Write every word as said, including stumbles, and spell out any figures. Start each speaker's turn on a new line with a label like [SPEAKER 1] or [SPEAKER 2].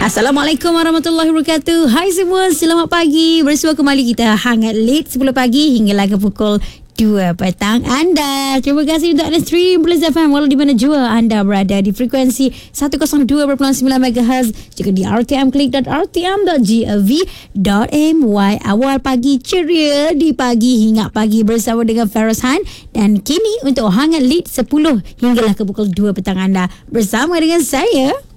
[SPEAKER 1] Assalamualaikum warahmatullahi wabarakatuh. Hai semua, selamat pagi. Bersua kembali kita hangat late sepuluh pagi hinggalah ke pukul dua petang anda. Terima kasih untuk anda stream Plus F M walau di mana jua anda berada, di frekuensi seratus dua perpuluhan sembilan megahertz, juga di r t m klik dot r t m dot gov dot my. Awal pagi ceria di pagi hingga pagi bersama dengan Feroz Han, dan kini untuk hangat lead sepuluh hinggalah ke pukul dua petang anda bersama dengan saya